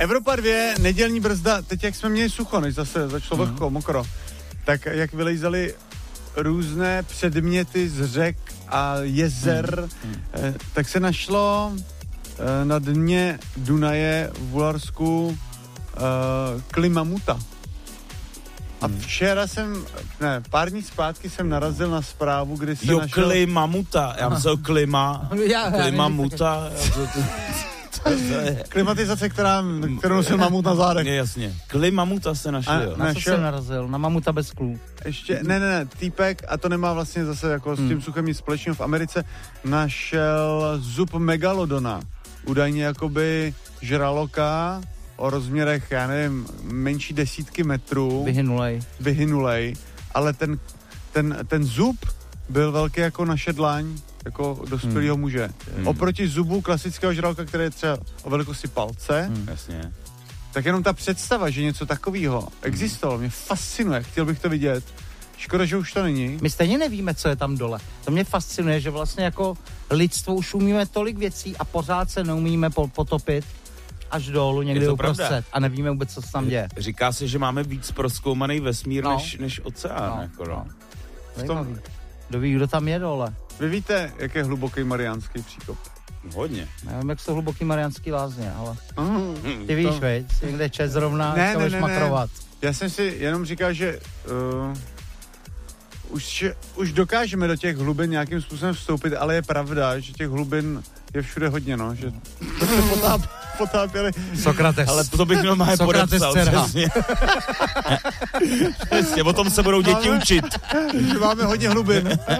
Evropa 2, nedělní brzda, teď jak jsme měli sucho, než zase začalo vlhko, mokro, tak jak vylejzali různé předměty z řek a jezer, tak se našlo na dně Dunaje v Bulharsku klimamuta. A včera pár dní zpátky jsem narazil na zprávu, kdy se našel... klimamuta, já myslel klimamuta. Klimatizace, kterou nosil mamut na zádech. Jasně. Klimamuta se našel, jo. Na co jsem narazil? Na mamuta bez klů. Ještě, ne, týpek, a to nemá vlastně zase jako s tím suchem nic společného, v Americe našel zub megalodona. Údajně jakoby žraloka o rozměrech, já nevím, menší desítky metrů. Vyhynulej. Ale ten zub byl velký jako naše dlaň, jako dospělého muže. Oproti zubu klasického žraloka, který je třeba o velikosti palce, Jasně. tak jenom ta představa, že něco takového existovalo, mě fascinuje, chtěl bych to vidět. Škoda, že už to není. My stejně nevíme, co je tam dole. To mě fascinuje, že vlastně jako lidstvo už umíme tolik věcí a pořád se neumíme potopit až dolů někde uprostřed a nevíme vůbec, co se tam děje. Říká se, že máme víc prozkoumaný vesmír než oceán. Kdo ví, kdo tam je dole? Vy víte, jak je hluboký mariánský příkop? Hodně. Nevím, jak jsou hluboký mariánský lázně, ale ty víš, veď, někde čet zrovna, chceš makrovat. Já jsem si jenom říkal, že už dokážeme do těch hlubin nějakým způsobem vstoupit, ale je pravda, že těch hlubin je všude hodně, no, že to se potápěli. Sokrates. Ale to bych měl máje podepsal. Přesně, o tom se budou děti učit. Že máme hodně hlubin.